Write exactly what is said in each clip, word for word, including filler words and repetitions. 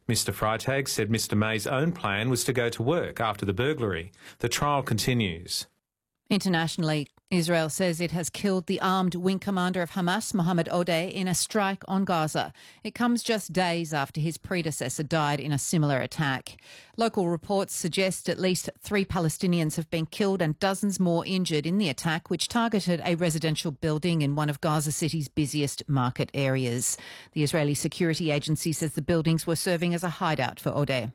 Mister Freitag said Mister May's own plan was to go to work after the burglary. The trial continues. Internationally, Israel says it has killed the armed wing commander of Hamas, Mohammed Odeh, in a strike on Gaza. It comes just days after his predecessor died in a similar attack. Local reports suggest at least three Palestinians have been killed and dozens more injured in the attack, which targeted a residential building in one of Gaza City's busiest market areas. The Israeli security agency says the buildings were serving as a hideout for Odeh.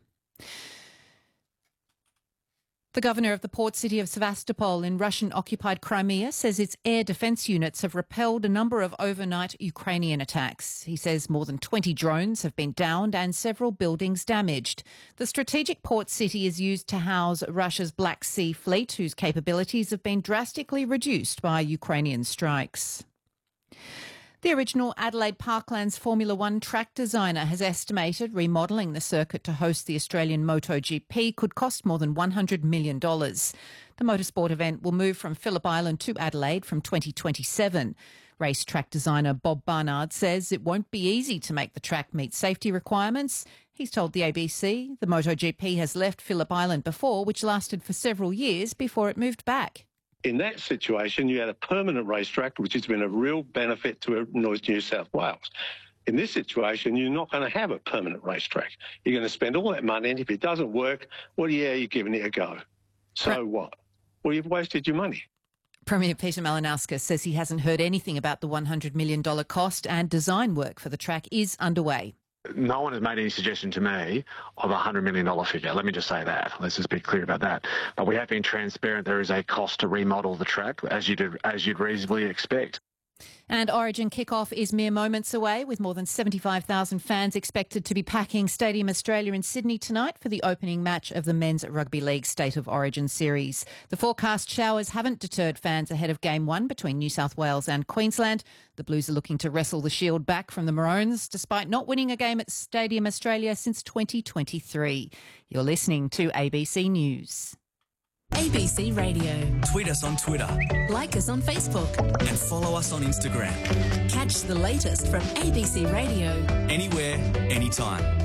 The governor of the port city of Sevastopol in Russian-occupied Crimea says its air defence units have repelled a number of overnight Ukrainian attacks. He says more than twenty drones have been downed and several buildings damaged. The strategic port city is used to house Russia's Black Sea Fleet, whose capabilities have been drastically reduced by Ukrainian strikes. The original Adelaide Parklands Formula One track designer has estimated remodelling the circuit to host the Australian MotoGP could cost more than one hundred million dollars. The motorsport event will move from Phillip Island to Adelaide from twenty twenty-seven. Racetrack designer Bob Barnard says it won't be easy to make the track meet safety requirements. He's told the A B C the MotoGP has left Phillip Island before, which lasted for several years before it moved back. In that situation, you had a permanent racetrack, which has been a real benefit to New South Wales. In this situation, you're not going to have a permanent racetrack. You're going to spend all that money, and if it doesn't work, well, yeah, you're giving it a go. So Pre- what? Well, you've wasted your money. Premier Peter Malinauskas says he hasn't heard anything about the one hundred million dollars cost, and design work for the track is underway. No one has made any suggestion to me of a one hundred million dollars figure. Let me just say that. Let's just be clear about that. But we have been transparent. There is a cost to remodel the track, as you'd, as you'd reasonably expect. And Origin kick-off is mere moments away, with more than seventy-five thousand fans expected to be packing Stadium Australia in Sydney tonight for the opening match of the Men's Rugby League State of Origin series. The forecast showers haven't deterred fans ahead of Game one between New South Wales and Queensland. The Blues are looking to wrestle the shield back from the Maroons, despite not winning a game at Stadium Australia since twenty twenty-three. You're listening to A B C News. A B C Radio. Tweet us on Twitter. Like us on Facebook. And follow us on Instagram. Catch the latest from A B C Radio. Anywhere, anytime.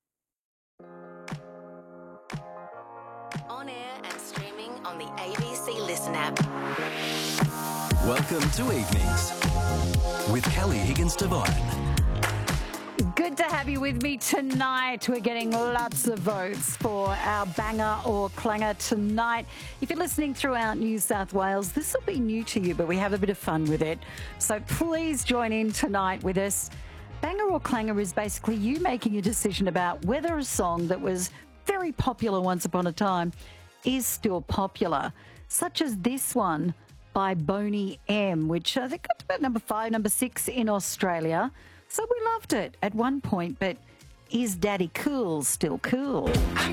On air and streaming on the A B C Listen app. Welcome to Evenings with Kelly Higgins-Devine. Good to have you with me tonight. We're getting lots of votes for our banger or clanger tonight. If you're listening throughout New South Wales, this will be new to you, but we have a bit of fun with it. So please join in tonight with us. Banger or clanger is basically you making a decision about whether a song that was very popular once upon a time is still popular, such as this one by Boney M, which I think got to about number five, number six in Australia. So we loved it at one point, but is Daddy Cool still cool?